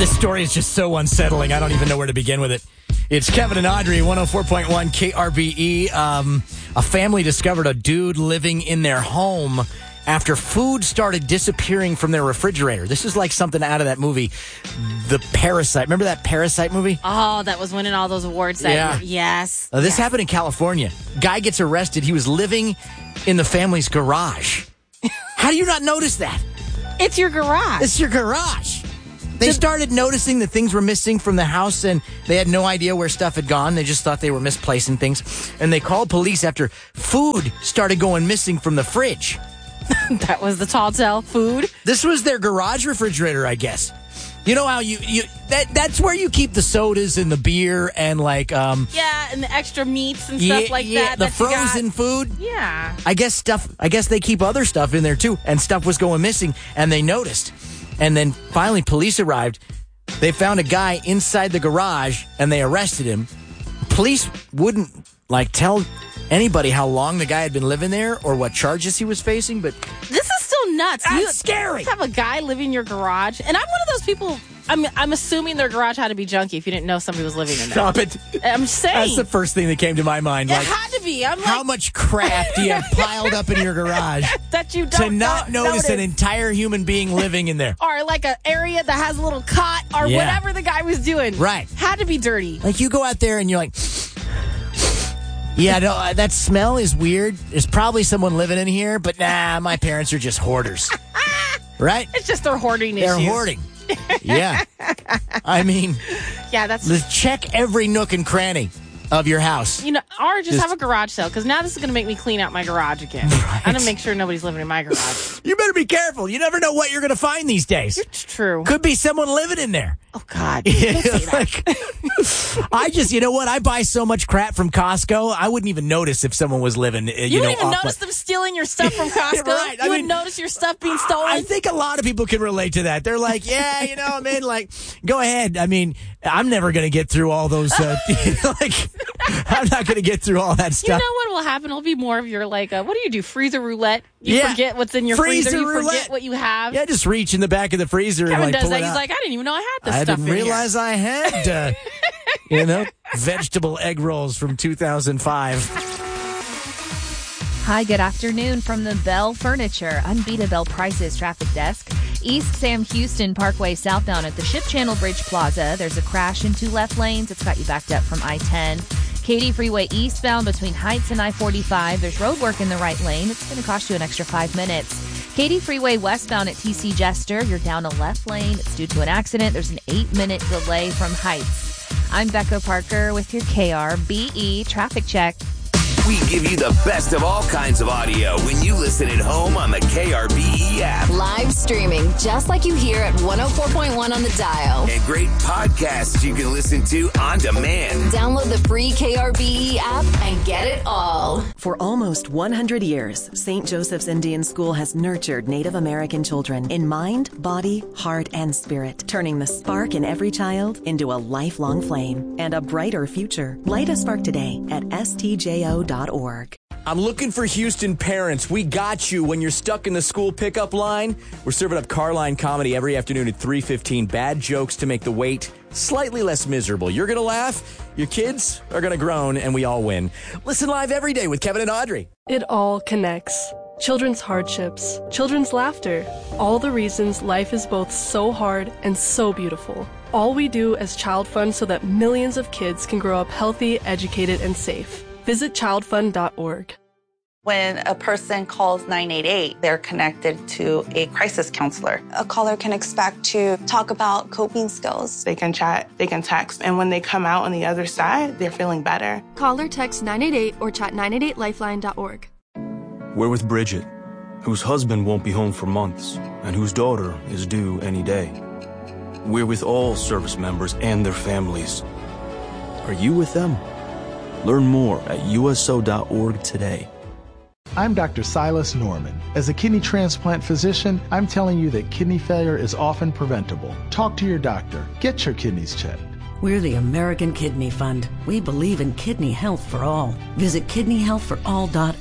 This story is just so unsettling. I don't even know where to begin with it. It's Kevin and Audrey, 104.1 KRBE. A family discovered a dude living in their home after food started disappearing from their refrigerator. This is like something out of that movie, The Parasite. Remember that Parasite movie? Oh, that was winning all those awards. Yes. This happened in California. Guy gets arrested. He was living in the family's garage. How do you not notice that? It's your garage. It's your garage. They started noticing that things were missing from the house, and they had no idea where stuff had gone. They just thought they were misplacing things. And they called police after food started going missing from the fridge. That was the tall tale. Food. This was their garage refrigerator, I guess. You know how that's where you keep the sodas and the beer and and the extra meats and stuff like that. The frozen food. Yeah. I guess they keep other stuff in there too, and stuff was going missing, and they noticed. And then finally police arrived. They found a guy inside the garage and they arrested him. Police wouldn't tell anybody how long the guy had been living there or what charges he was facing, but this is still nuts. That's scary. You have a guy living in your garage, and I'm one of those people. I'm assuming their garage had to be junky if you didn't know somebody was living in there. Stop it. I'm saying. That's the first thing that came to my mind. It had to be. How much crap do you have piled up in your garage that you don't to not notice an entire human being living in there? Or like an area that has a little cot or whatever the guy was doing. Right. Had to be dirty. Like you go out there and you're like, yeah, no, that smell is weird. There's probably someone living in here, but nah, my parents are just hoarders. Right? It's just their hoarding issues. They're hoarding. Yeah. I mean, let's check every nook and cranny of your house. Or just have a garage sale, because now this is going to make me clean out my garage again. Right. I'm going to make sure nobody's living in my garage. You better be careful. You never know what you're going to find these days. It's true. Could be someone living in there. Oh, God. Don't say that. You know what? I buy so much crap from Costco, I wouldn't even notice if someone was living, You wouldn't even notice them stealing your stuff from Costco? Right. You wouldn't notice your stuff being stolen? I think a lot of people can relate to that. They're like, go ahead. I mean, I'm never going to get through all those, I'm not going to get through all that stuff. You know what will happen? It'll be more of your, what do you do, freezer roulette? You forget what's in your freezer. You forget what you have. Yeah, just reach in the back of the freezer Kevin and does pull that. it He's out. like, I didn't even know I had this stuff I didn't realize I had, vegetable egg rolls from 2005. Hi, good afternoon from the Bell Furniture Unbeatable Prices Traffic Desk. East Sam Houston Parkway southbound at the Ship Channel Bridge Plaza. There's a crash in 2 left lanes. It's got you backed up from I-10. Katy Freeway eastbound between Heights and I-45. There's road work in the right lane. It's going to cost you an extra 5 minutes. Katy Freeway westbound at TC Jester. You're down a left lane. It's due to an accident. There's an 8-minute delay from Heights. I'm Becca Parker with your KRBE traffic check. We give you the best of all kinds of audio when you listen at home on the KRBE app. Live streaming, just like you hear at 104.1 on the dial. And great podcasts you can listen to on demand. Download the free KRBE app and get it all. For almost 100 years, St. Joseph's Indian School has nurtured Native American children in mind, body, heart, and spirit, turning the spark in every child into a lifelong flame and a brighter future. Light a spark today at stjo.org. I'm looking for Houston parents. We got you when you're stuck in the school pickup line. We're serving up Carline comedy every afternoon at 3:15. Bad jokes to make the wait slightly less miserable. You're going to laugh, your kids are going to groan, and we all win. Listen live every day with Kevin and Audrey. It all connects. Children's hardships, children's laughter, all the reasons life is both so hard and so beautiful. All we do as Child Fund so that millions of kids can grow up healthy, educated, and safe. Visit childfund.org. When a person calls 988, they're connected to a crisis counselor. A caller can expect to talk about coping skills. They can chat, they can text, and when they come out on the other side, they're feeling better. Call or text 988 or chat 988lifeline.org. We're with Bridget, whose husband won't be home for months and whose daughter is due any day. We're with all service members and their families. Are you with them? Learn more at uso.org today. I'm Dr. Silas Norman. As a kidney transplant physician, I'm telling you that kidney failure is often preventable. Talk to your doctor. Get your kidneys checked. We're the American Kidney Fund. We believe in kidney health for all. Visit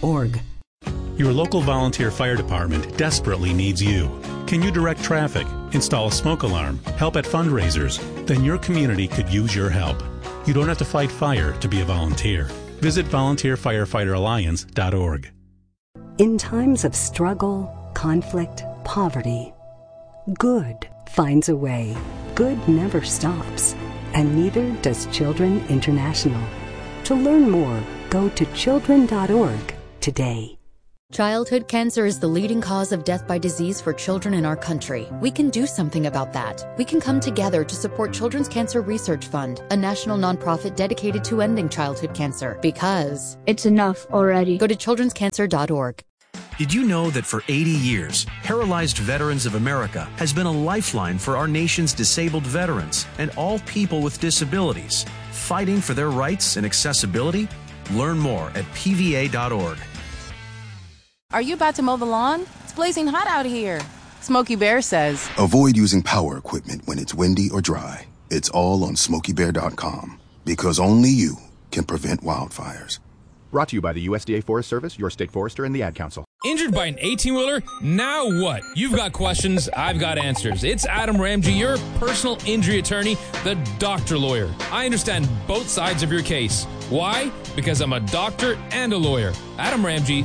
kidneyhealthforall.org. Your local volunteer fire department desperately needs you. Can you direct traffic, install a smoke alarm, help at fundraisers, then your community could use your help. You don't have to fight fire to be a volunteer. Visit volunteerfirefighteralliance.org. In times of struggle, conflict, poverty, good finds a way. Good never stops. And neither does Children International. To learn more, go to children.org today. Childhood cancer is the leading cause of death by disease for children in our country. We can do something about that. We can come together to support Children's Cancer Research Fund, a national nonprofit dedicated to ending childhood cancer. Because it's enough already. Go to childrenscancer.org. Did you know that for 80 years, Paralyzed Veterans of America has been a lifeline for our nation's disabled veterans and all people with disabilities, fighting for their rights and accessibility? Learn more at pva.org. Are you about to mow the lawn? It's blazing hot out here. Smokey Bear says, avoid using power equipment when it's windy or dry. It's all on SmokeyBear.com, because only you can prevent wildfires. Brought to you by the USDA Forest Service, your state forester, and the Ad Council. Injured by an 18-wheeler? Now what? You've got questions, I've got answers. It's Adam Ramsey, your personal injury attorney, the doctor lawyer. I understand both sides of your case. Why? Because I'm a doctor and a lawyer. Adam Ramsey,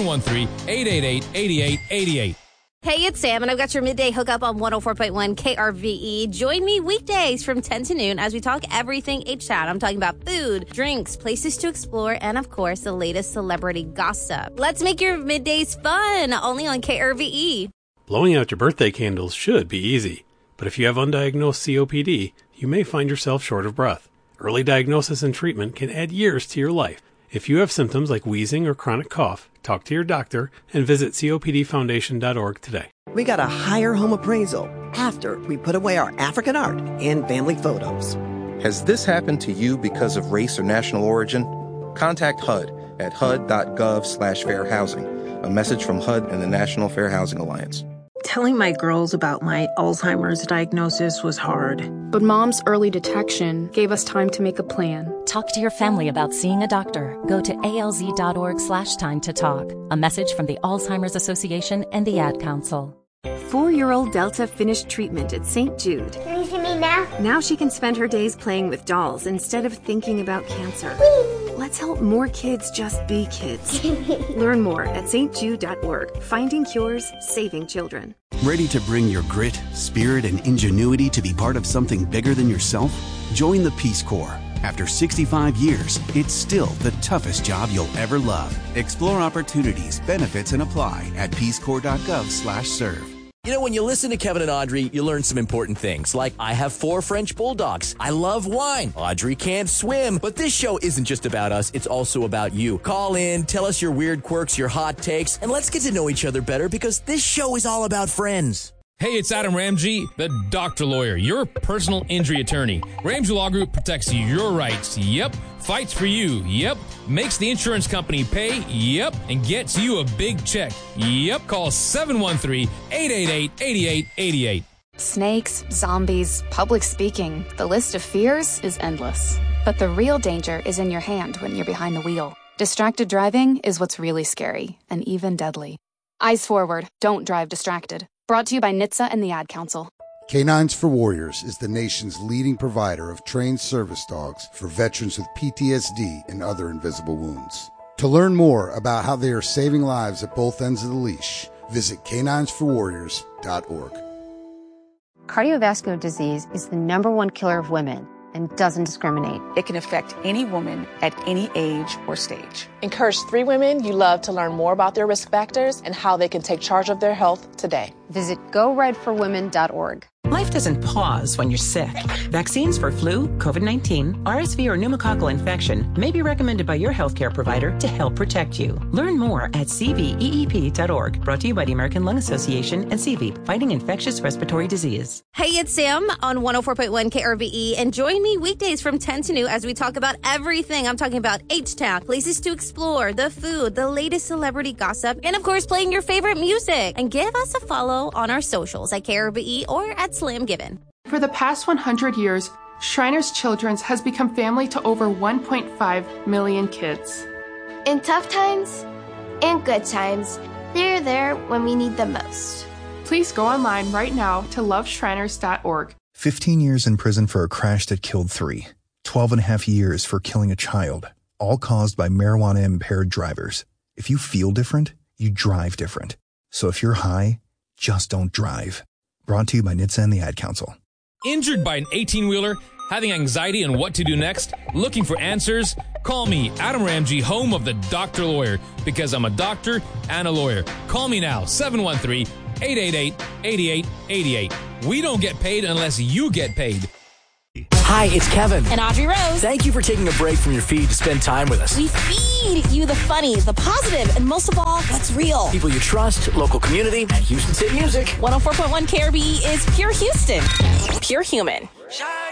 713-888-8888. Hey, it's Sam, and I've got your midday hookup on 104.1 KRVE. Join me weekdays from 10 to noon as we talk everything H-Town. I'm talking about food, drinks, places to explore, and, of course, the latest celebrity gossip. Let's make your middays fun, only on KRVE. Blowing out your birthday candles should be easy, but if you have undiagnosed COPD, you may find yourself short of breath. Early diagnosis and treatment can add years to your life. If you have symptoms like wheezing or chronic cough, talk to your doctor and visit COPDfoundation.org today. We got a higher home appraisal after we put away our African art and family photos. Has this happened to you because of race or national origin? Contact HUD at hud.gov/fair housing. A message from HUD and the National Fair Housing Alliance. Telling my girls about my Alzheimer's diagnosis was hard. But Mom's early detection gave us time to make a plan. Talk to your family about seeing a doctor. Go to alz.org/time to talk. A message from the Alzheimer's Association and the Ad Council. 4-year-old Delta finished treatment at St. Jude. Can you see me now? Now she can spend her days playing with dolls instead of thinking about cancer. Whee! Let's help more kids just be kids. Learn more at stjude.org. Finding cures, saving children. Ready to bring your grit, spirit, and ingenuity to be part of something bigger than yourself? Join the Peace Corps. After 65 years, it's still the toughest job you'll ever love. Explore opportunities, benefits, and apply at peacecorps.gov/serve. You know, when you listen to Kevin and Audrey, you learn some important things, like I have 4 French bulldogs. I love wine. Audrey can't swim. But this show isn't just about us. It's also about you. Call in, tell us your weird quirks, your hot takes, and let's get to know each other better because this show is all about friends. Hey, it's Adam Ramsey, the doctor lawyer, your personal injury attorney. Ramsey Law Group protects your rights. Yep. Fights for you. Yep. Makes the insurance company pay. Yep. And gets you a big check. Yep. Call 713-888-8888. Snakes, zombies, public speaking. The list of fears is endless. But the real danger is in your hand when you're behind the wheel. Distracted driving is what's really scary and even deadly. Eyes forward. Don't drive distracted. Brought to you by NHTSA and the Ad Council. Canines for Warriors is the nation's leading provider of trained service dogs for veterans with PTSD and other invisible wounds. To learn more about how they are saving lives at both ends of the leash, visit caninesforwarriors.org. Cardiovascular disease is the #1 killer of women and doesn't discriminate. It can affect any woman at any age or stage. Encourage 3 women you love to learn more about their risk factors and how they can take charge of their health today. Visit GoRedForWomen.org. Life doesn't pause when you're sick. Vaccines for flu, COVID-19, RSV, or pneumococcal infection may be recommended by your healthcare provider to help protect you. Learn more at cveep.org. Brought to you by the American Lung Association and CVEEP, fighting infectious respiratory disease. Hey, it's Sam on 104.1 KRVE, and join me weekdays from 10 to noon as we talk about everything. I'm talking about H-Town, places to explore, the food, the latest celebrity gossip, and of course, playing your favorite music. And give us a follow on our socials at KRVE or at Slam Given. For the past 100 years, Shriners Children's has become family to over 1.5 million kids. In tough times and good times, they're there when we need them most. Please go online right now to loveshriners.org. 15 years in prison for a crash that killed 3. 12 and a half years for killing a child, all caused by marijuana-impaired drivers. If you feel different, you drive different. So if you're high, just don't drive. Brought to you by NHTSA and the Ad Council. Injured by an 18-wheeler? Having anxiety on what to do next? Looking for answers? Call me, Adam Ramsey, home of the Dr. Lawyer, because I'm a doctor and a lawyer. Call me now, 713-888-8888. We don't get paid unless you get paid. Hi, it's Kevin. And Audrey Rose. Thank you for taking a break from your feed to spend time with us. We feed you the funny, the positive, and most of all, what's real. People you trust, local community, and Houston State Music. 104.1 KRBE is Pure Houston. Pure human.